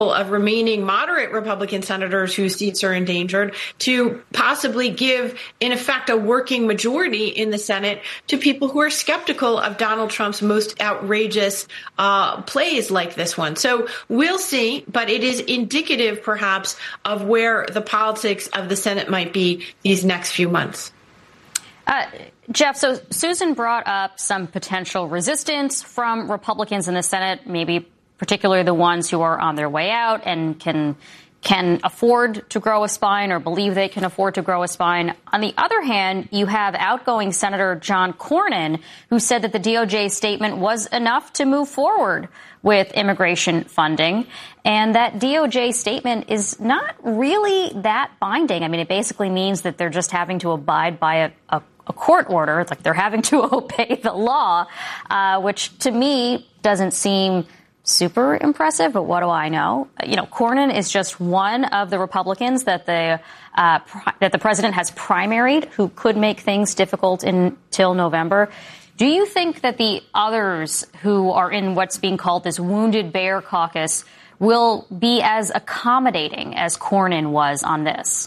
of remaining moderate Republican senators whose seats are endangered to possibly give, in effect, a working majority in the Senate to people who are skeptical of Donald Trump's most outrageous plays like this one. So we'll see, but it is indicative, perhaps, of where the politics of the Senate might be these next few months. Jeff, so Susan brought up some potential resistance from Republicans in the Senate, maybe particularly the ones who are on their way out and can afford to grow a spine or believe they can afford to grow a spine. On the other hand, you have outgoing Senator John Cornyn, who said that the DOJ statement was enough to move forward with immigration funding, and that DOJ statement is not really that binding. I mean, it basically means that they're just having to abide by a court order, like they're having to obey the law, which to me doesn't seem super impressive, but what do I know? You know, Cornyn is just one of the Republicans that the president has primaried who could make things difficult until November. Do you think that the others who are in what's being called this wounded bear caucus will be as accommodating as Cornyn was on this?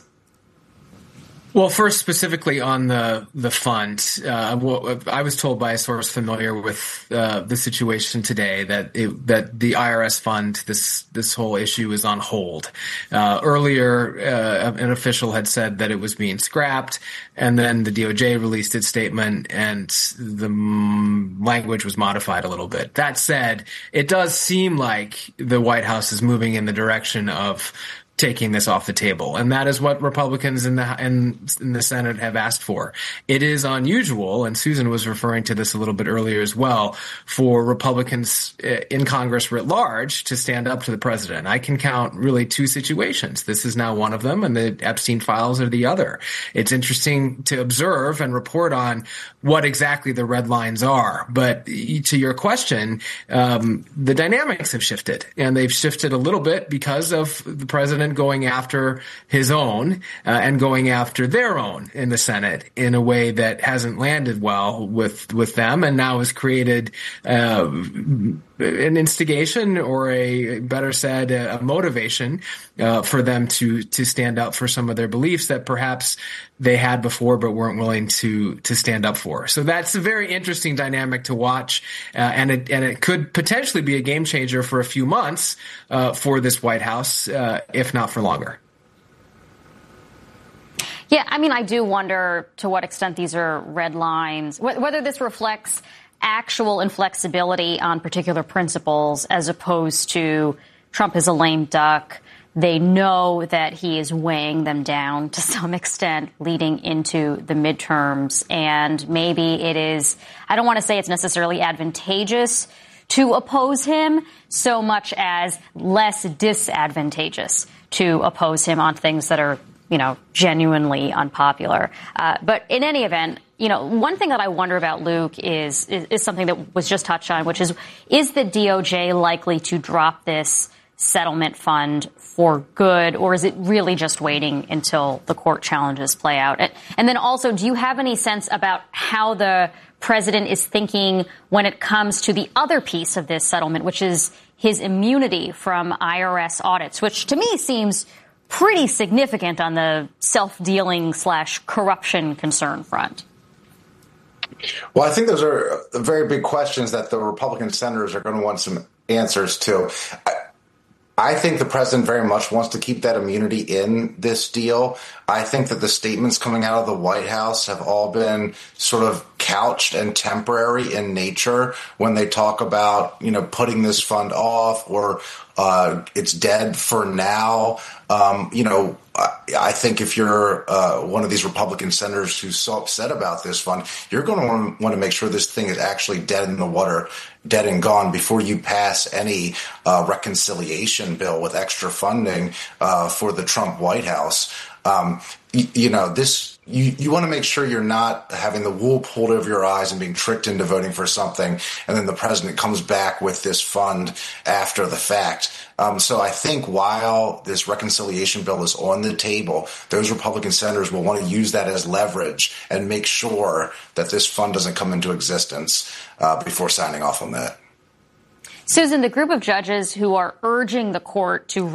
Well, first, specifically on the fund, I was told by a source familiar with the situation today that the IRS fund, this whole issue is on hold. Earlier, an official had said that it was being scrapped, and then the DOJ released its statement, and the language was modified a little bit. That said, it does seem like the White House is moving in the direction of taking this off the table. And that is what Republicans in the Senate have asked for. It is unusual, and Susan was referring to this a little bit earlier as well, for Republicans in Congress writ large to stand up to the president. I can count really two situations. This is now one of them, and the Epstein files are the other. It's interesting to observe and report on what exactly the red lines are. But to your question, the dynamics have shifted, and they've shifted a little bit because of the president going after his own and going after their own in the Senate in a way that hasn't landed well with them, and now has created an instigation, or a better said, a motivation for them to stand up for some of their beliefs that perhaps they had before but weren't willing to stand up for. So that's a very interesting dynamic to watch, and it could potentially be a game changer for a few months for this White House, if not for longer. Yeah, I mean, I do wonder to what extent these are red lines, whether this reflects actual inflexibility on particular principles as opposed to Trump is a lame duck. They know that he is weighing them down to some extent leading into the midterms. And maybe it is, I don't want to say it's necessarily advantageous to oppose him so much as less disadvantageous to oppose him on things that are, you know, genuinely unpopular. But in any event, you know, one thing that I wonder about, Luke, is something that was just touched on, which is the DOJ likely to drop this settlement fund for good, or is it really just waiting until the court challenges play out? And then also, do you have any sense about how the president is thinking when it comes to the other piece of this settlement, which is his immunity from IRS audits, which to me seems pretty significant on the self-dealing/corruption concern front? Well, I think those are very big questions that the Republican senators are going to want some answers to. I think the president very much wants to keep that immunity in this deal. I think that the statements coming out of the White House have all been sort of couched and temporary in nature when they talk about, you know, putting this fund off, or it's dead for now. I think if you're one of these Republican senators who's so upset about this fund, you're going to want to make sure this thing is actually dead in the water, dead and gone, before you pass any reconciliation bill with extra funding for the Trump White House. You want to make sure you're not having the wool pulled over your eyes and being tricked into voting for something, and then the president comes back with this fund after the fact. So I think while this reconciliation bill is on the table, those Republican senators will want to use that as leverage and make sure that this fund doesn't come into existence before signing off on that. Susan, the group of judges who are urging the court to